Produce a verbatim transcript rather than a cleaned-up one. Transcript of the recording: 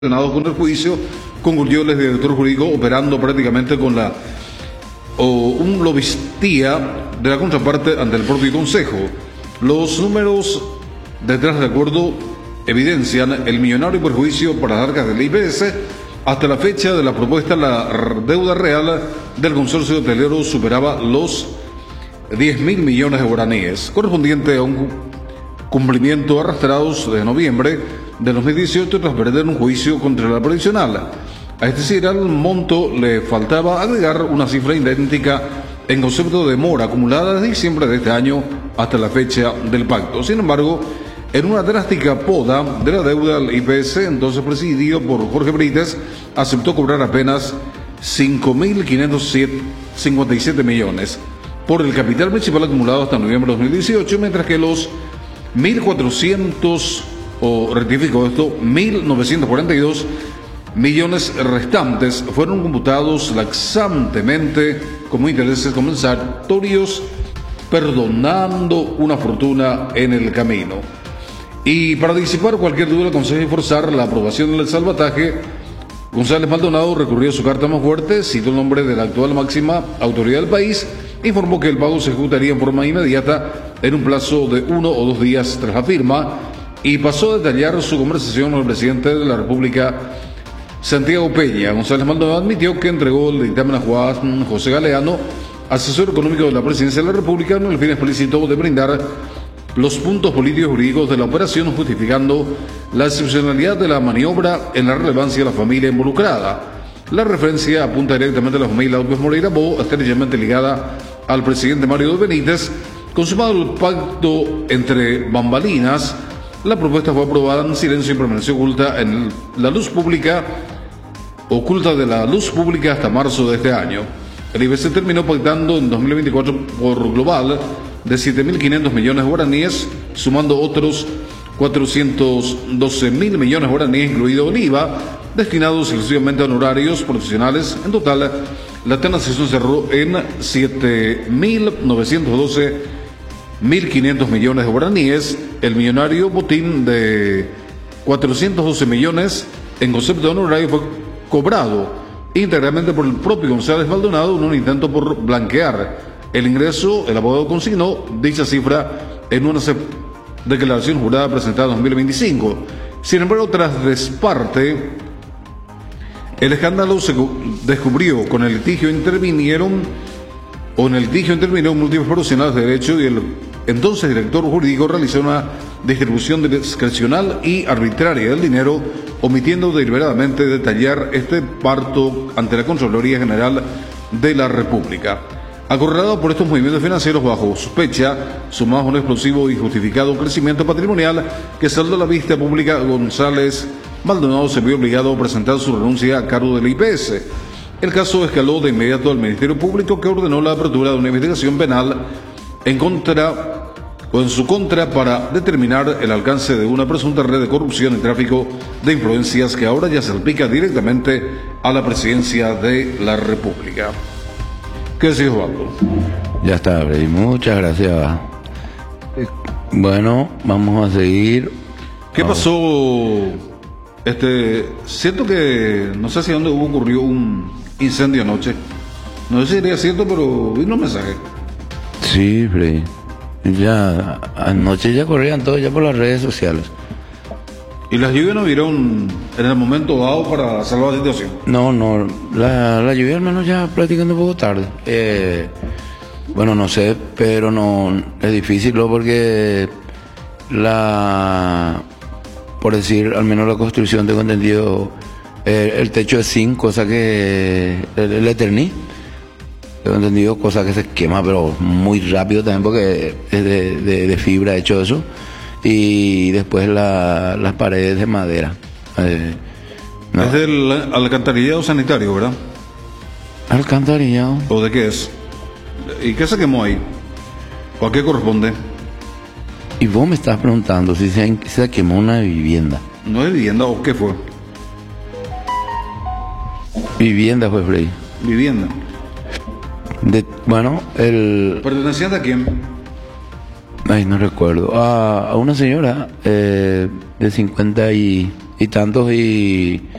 Con el juicio, concluyó el director jurídico operando prácticamente con la o un lobistía de la contraparte ante el propio Consejo. Los números detrás del acuerdo evidencian el millonario perjuicio para las arcas del I P S. Hasta la fecha de la propuesta, la deuda real del consorcio hotelero superaba los diez mil millones de guaraníes, correspondiente a un cumplimiento arrastrados de noviembre de dos mil dieciocho tras perder un juicio contra la provisional. A este decir, al monto le faltaba agregar una cifra idéntica en concepto de mora acumulada desde diciembre de este año hasta la fecha del pacto. Sin embargo, en una drástica poda de la deuda, el I P S, entonces presidido por Jorge Brites, aceptó cobrar apenas cinco mil quinientos cincuenta y siete millones por el capital principal acumulado hasta noviembre de dos mil dieciocho, mientras que los mil cuatrocientos, o rectifico esto, mil novecientos cuarenta y dos millones restantes fueron computados laxantemente como intereses compensatorios, perdonando una fortuna en el camino. Y para disipar cualquier duda, aconseja forzar la aprobación del salvataje. González Maldonado recurrió a su carta más fuerte, citó el nombre de la actual máxima autoridad del país, informó que el pago se ejecutaría en forma inmediata en un plazo de uno o dos días tras la firma, y pasó a detallar su conversación con el presidente de la República, Santiago Peña. González Maldonado admitió que entregó el dictamen a Juan José Galeano, asesor económico de la Presidencia de la República, con el fin explícito de brindar los puntos políticos y jurídicos de la operación, justificando la excepcionalidad de la maniobra en la relevancia de la familia involucrada. La referencia apunta directamente a la familia López Moreira Bo, estrechamente ligada al presidente Mario de Benítez. Consumado el pacto entre bambalinas, la propuesta fue aprobada en silencio y permaneció oculta en la luz pública, oculta de la luz pública hasta marzo de este año. El I B C terminó pactando en dos mil veinticuatro por global de siete mil quinientos millones de guaraníes, sumando otros cuatrocientos doce mil millones de guaraníes, incluido el I V A, destinados exclusivamente a honorarios profesionales. En total, la transición cerró en siete mil novecientos doce mil quinientos millones de guaraníes. El millonario botín de cuatrocientos doce millones en concepto de honorario fue cobrado íntegramente por el propio González Maldonado en un intento por blanquear el ingreso. El abogado consignó dicha cifra en una declaración jurada presentada en dos mil veinticinco. Sin embargo, tras desparte, el escándalo se descubrió. Con el litigio intervinieron, o en el litigio intervinieron múltiples profesionales de derecho, y el entonces director jurídico realizó una distribución discrecional y arbitraria del dinero, omitiendo deliberadamente detallar este parto ante la Contraloría General de la República. Acorralado por estos movimientos financieros bajo sospecha, sumados a un explosivo y justificado crecimiento patrimonial que saldó a la vista pública, González Maldonado se vio obligado a presentar su renuncia a cargo del I P S. El caso escaló de inmediato al Ministerio Público, que ordenó la apertura de una investigación penal en contra o en su contra para determinar el alcance de una presunta red de corrupción y tráfico de influencias que ahora ya salpica directamente a la presidencia de la República. ¿Qué decís, Osvaldo? Ya está, Freddy. Muchas gracias. Bueno, vamos a seguir. ¿Qué vamos. pasó? Este, siento que no sé si dónde hubo ocurrió un incendio anoche. No sé si sería cierto, pero vino un mensaje. Sí, Freddy. Ya anoche ya corrían todos ya por las redes sociales. ¿Y las lluvias no vieron en el momento dado para salvar la situación? No, no, la, la lluvia al menos ya prácticamente un poco tarde. Eh, bueno, no sé, pero no es difícil, ¿no? Porque la, por decir, al menos la construcción, tengo entendido, eh, el techo es zinc, cosa que el, el Eterní, tengo entendido, cosa que se quema, pero muy rápido también, porque es de, de, de fibra hecho eso. Y después la, las paredes de madera. Eh, no. Es del alcantarillado sanitario, ¿verdad? ¿Alcantarillado? ¿O de qué es? ¿Y qué se quemó ahí? ¿O a qué corresponde? Y vos me estás preguntando si se, se quemó una vivienda. ¿No es vivienda o qué fue? Vivienda fue, Frey. Vivienda. De, bueno, el... ¿Perteneciente a quién? Ay, no recuerdo. A, a una señora eh, de cincuenta y y tantos y